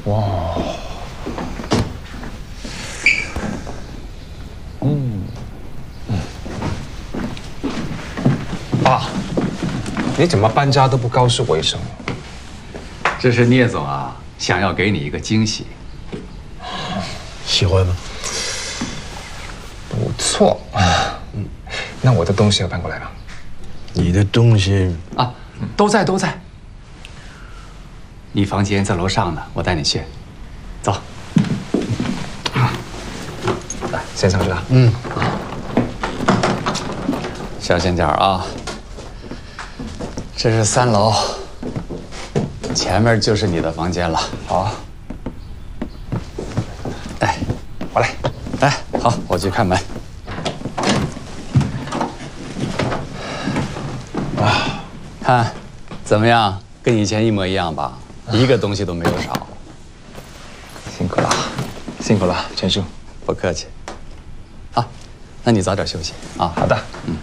哇，爸，你怎么搬家都不告诉我一声？ 这是聂总啊，想要给你一个惊喜。 喜欢吗？ 不错啊，那我的东西要搬过来吗？ 你的东西啊，都在。你房间在楼上呢，我带你去。走。 来，先上去了。 小心点啊！这是3楼，前面就是你的房间了。 好， 哎， 我来。 哎，好，我去开门。啊，看怎么样？跟以前一模一样吧？一个东西都没有少。 辛苦了，辛苦了，全叔。 不客气。好，那你早点休息啊。 好的。 嗯。